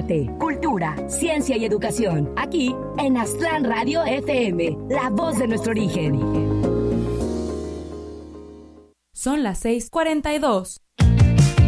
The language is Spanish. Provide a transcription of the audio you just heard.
arte, cultura, ciencia y educación. Aquí en Aztlán Radio FM, la voz de nuestro origen. Son las 6:42.